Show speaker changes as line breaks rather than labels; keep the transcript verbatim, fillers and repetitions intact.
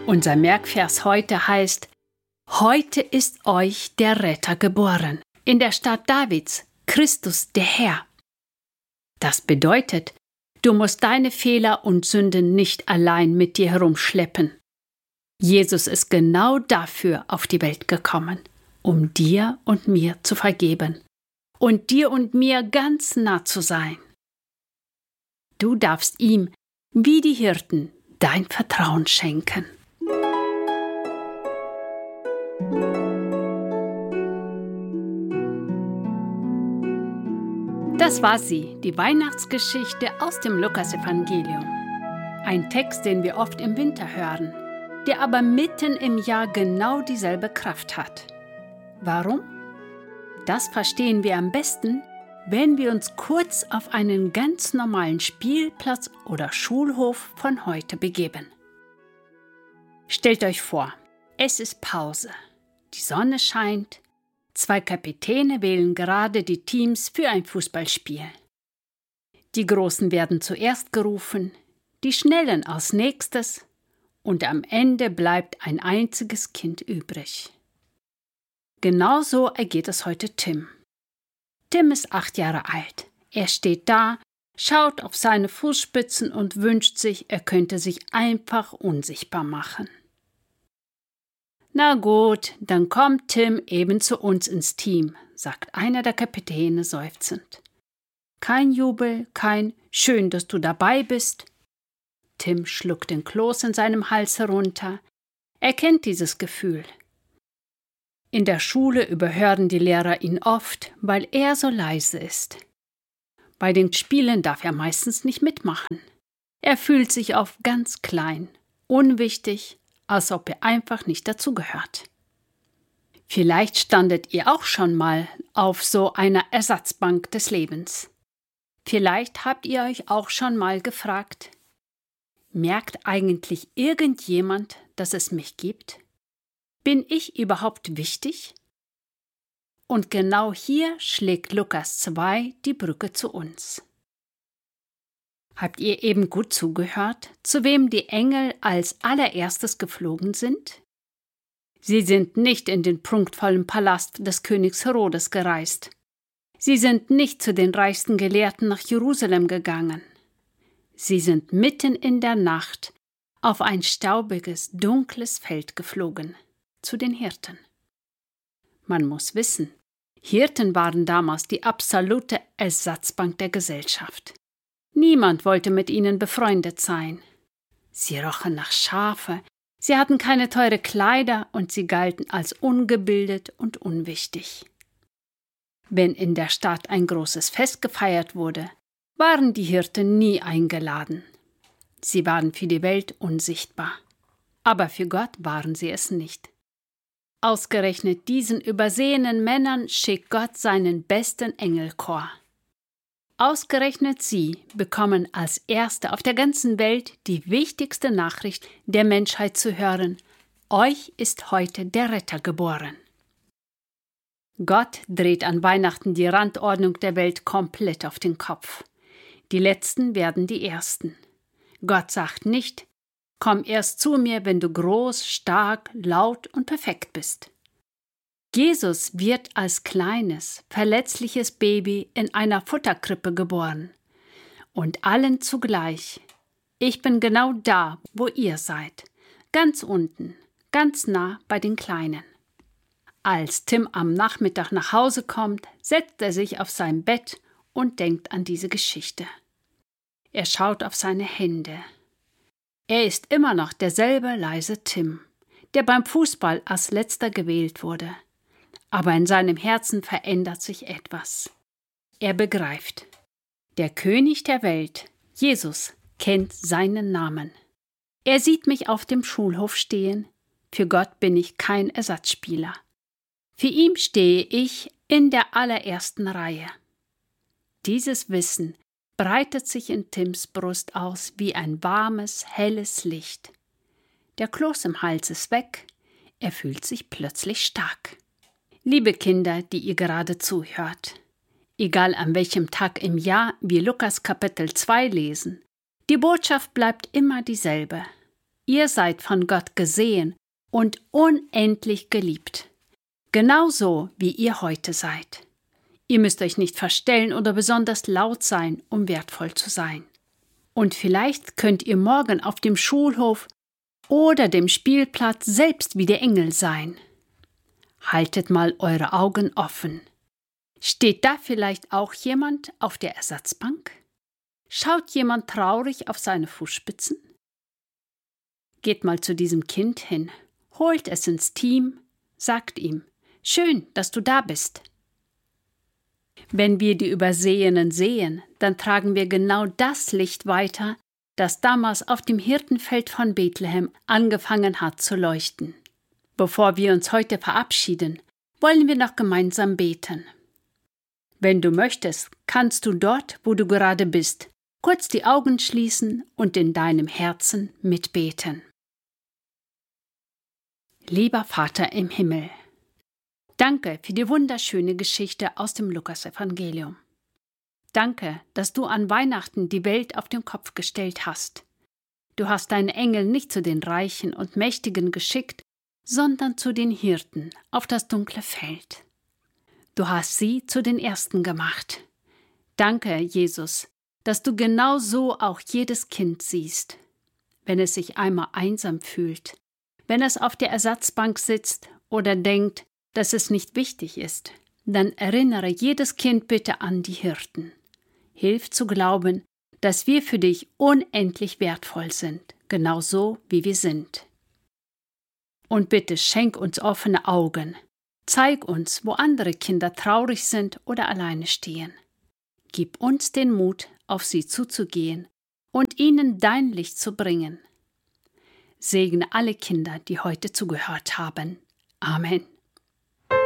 Unser Merkvers heute heißt: Heute ist euch der Retter geboren, in der Stadt Davids, Christus der Herr. Das bedeutet, du musst deine Fehler und Sünden nicht allein mit dir herumschleppen. Jesus ist genau dafür auf die Welt gekommen, um dir und mir zu vergeben und dir und mir ganz nah zu sein. Du darfst ihm, wie die Hirten, dein Vertrauen schenken. Das war sie, die Weihnachtsgeschichte aus dem Lukasevangelium. Ein Text, den wir oft im Winter hören, der aber mitten im Jahr genau dieselbe Kraft hat. Warum? Das verstehen wir am besten, wenn wir uns kurz auf einen ganz normalen Spielplatz oder Schulhof von heute begeben. Stellt euch vor, es ist Pause. Die Sonne scheint. Zwei Kapitäne wählen gerade die Teams für ein Fußballspiel. Die Großen werden zuerst gerufen, die Schnellen als nächstes und am Ende bleibt ein einziges Kind übrig. Genauso ergeht es heute Tim. Tim ist acht Jahre alt. Er steht da, schaut auf seine Fußspitzen und wünscht sich, er könnte sich einfach unsichtbar machen. Na gut, dann kommt Tim eben zu uns ins Team, sagt einer der Kapitäne seufzend. Kein Jubel, kein »Schön, dass du dabei bist«. Tim schluckt den Kloß in seinem Hals herunter. Er kennt dieses Gefühl. In der Schule überhören die Lehrer ihn oft, weil er so leise ist. Bei den Spielen darf er meistens nicht mitmachen. Er fühlt sich oft ganz klein, unwichtig, als ob er einfach nicht dazugehört. Vielleicht standet ihr auch schon mal auf so einer Ersatzbank des Lebens. Vielleicht habt ihr euch auch schon mal gefragt: Merkt eigentlich irgendjemand, dass es mich gibt? Bin ich überhaupt wichtig? Und genau hier schlägt Lukas zwei die Brücke zu uns. Habt ihr eben gut zugehört, zu wem die Engel als allererstes geflogen sind? Sie sind nicht in den prunkvollen Palast des Königs Herodes gereist. Sie sind nicht zu den reichsten Gelehrten nach Jerusalem gegangen. Sie sind mitten in der Nacht auf ein staubiges, dunkles Feld geflogen, zu den Hirten. Man muss wissen, Hirten waren damals die absolute Ersatzbank der Gesellschaft. Niemand wollte mit ihnen befreundet sein. Sie rochen nach Schafe, sie hatten keine teure Kleider und sie galten als ungebildet und unwichtig. Wenn in der Stadt ein großes Fest gefeiert wurde, waren die Hirten nie eingeladen. Sie waren für die Welt unsichtbar. Aber für Gott waren sie es nicht. Ausgerechnet diesen übersehenen Männern schickt Gott seinen besten Engelchor. Ausgerechnet sie bekommen als Erste auf der ganzen Welt die wichtigste Nachricht der Menschheit zu hören: Euch ist heute der Retter geboren. Gott dreht an Weihnachten die Randordnung der Welt komplett auf den Kopf. Die Letzten werden die Ersten. Gott sagt nicht: Komm erst zu mir, wenn du groß, stark, laut und perfekt bist. Jesus wird als kleines, verletzliches Baby in einer Futterkrippe geboren. Und allen zugleich: Ich bin genau da, wo ihr seid. Ganz unten, ganz nah bei den Kleinen. Als Tim am Nachmittag nach Hause kommt, setzt er sich auf sein Bett und denkt an diese Geschichte. Er schaut auf seine Hände. Er ist immer noch derselbe leise Tim, der beim Fußball als Letzter gewählt wurde. Aber in seinem Herzen verändert sich etwas. Er begreift: Der König der Welt, Jesus, kennt seinen Namen. Er sieht mich auf dem Schulhof stehen. Für Gott bin ich kein Ersatzspieler. Für ihn stehe ich in der allerersten Reihe. Dieses Wissen breitet sich in Tims Brust aus wie ein warmes, helles Licht. Der Kloß im Hals ist weg. Er fühlt sich plötzlich stark. Liebe Kinder, die ihr gerade zuhört, egal an welchem Tag im Jahr wir Lukas Kapitel zwei lesen, die Botschaft bleibt immer dieselbe. Ihr seid von Gott gesehen und unendlich geliebt. Genauso wie ihr heute seid. Ihr müsst euch nicht verstellen oder besonders laut sein, um wertvoll zu sein. Und vielleicht könnt ihr morgen auf dem Schulhof oder dem Spielplatz selbst wie der Engel sein. Haltet mal eure Augen offen. Steht da vielleicht auch jemand auf der Ersatzbank? Schaut jemand traurig auf seine Fußspitzen? Geht mal zu diesem Kind hin, holt es ins Team, sagt ihm: Schön, dass du da bist. Wenn wir die Übersehenen sehen, dann tragen wir genau das Licht weiter, das damals auf dem Hirtenfeld von Bethlehem angefangen hat zu leuchten. Bevor wir uns heute verabschieden, wollen wir noch gemeinsam beten. Wenn du möchtest, kannst du dort, wo du gerade bist, kurz die Augen schließen und in deinem Herzen mitbeten. Lieber Vater im Himmel, danke für die wunderschöne Geschichte aus dem Lukasevangelium. Danke, dass du an Weihnachten die Welt auf den Kopf gestellt hast. Du hast deine Engel nicht zu den Reichen und Mächtigen geschickt, sondern zu den Hirten auf das dunkle Feld. Du hast sie zu den Ersten gemacht. Danke, Jesus, dass du genau so auch jedes Kind siehst. Wenn es sich einmal einsam fühlt, wenn es auf der Ersatzbank sitzt oder denkt, dass es nicht wichtig ist, dann erinnere jedes Kind bitte an die Hirten. Hilf zu glauben, dass wir für dich unendlich wertvoll sind, genauso wie wir sind. Und bitte schenk uns offene Augen. Zeig uns, wo andere Kinder traurig sind oder alleine stehen. Gib uns den Mut, auf sie zuzugehen und ihnen dein Licht zu bringen. Segne alle Kinder, die heute zugehört haben. Amen.